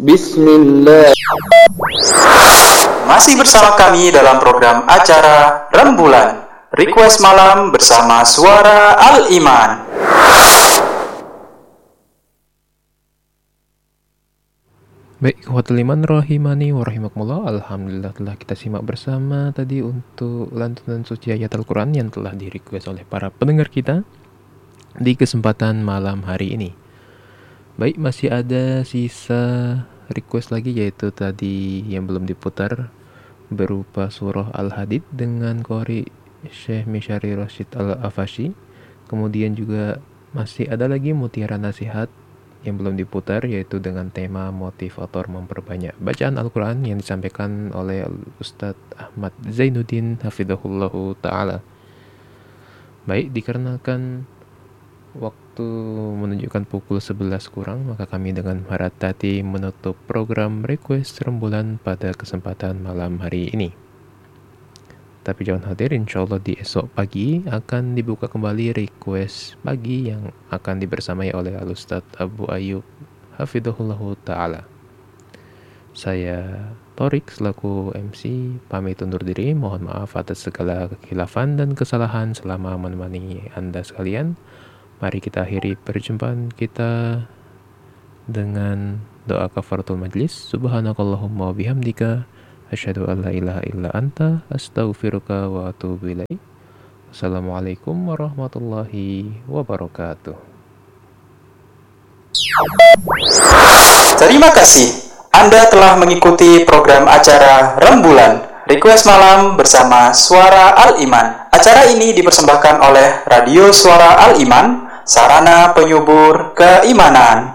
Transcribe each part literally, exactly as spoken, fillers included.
Bismillah. Masih bersama kami dalam program acara Rembulan Request Malam bersama Suara Al-Iman. Baik, ikhwatul iman rahimani wa rahimakumullah. Alhamdulillah telah kita simak bersama tadi untuk lantunan suci ayat Al-Quran yang telah di-request oleh para pendengar kita di kesempatan malam hari ini. Baik, masih ada sisa request lagi, yaitu tadi yang belum diputar berupa surah Al-Hadid dengan qori Syekh Misyari Rashid Al-Afashi. Kemudian juga masih ada lagi mutiara nasihat yang belum diputar, yaitu dengan tema motivator memperbanyak bacaan Al-Quran yang disampaikan oleh Ustadz Ahmad Zainuddin hafizahullahu ta'ala. Baik, dikarenakan waktu menunjukkan pukul sebelas kurang, maka kami dengan harap hati menutup program Request Rembulan pada kesempatan malam hari ini. Tapi jangan khawatir, insyaallah di esok pagi akan dibuka kembali request pagi yang akan dibersamai oleh Al-Ustadz Abu Ayyub hafizahullahu ta'ala. Saya Torik selaku M C pamit undur diri. Mohon maaf atas segala kekhilafan dan kesalahan selama menemani Anda sekalian. Mari kita akhiri perjumpaan kita dengan doa kafaratul majlis. Subhanakallahumma bihamdika asyhadu an la ilaha illa anta astaghfiruka wa atubu ilaik. Assalamualaikum warahmatullahi wabarakatuh. Terima kasih Anda telah mengikuti program acara Rembulan Request Malam bersama Suara Al-Iman. Acara ini dipersembahkan oleh Radio Suara Al-Iman, sarana penyubur keimanan.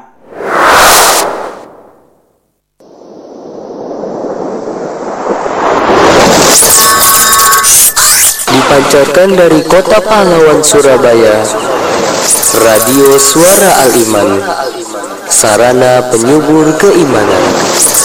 Dipancarkan dari Kota Pahlawan Surabaya, Radio Suara Al-Iman, sarana penyubur keimanan.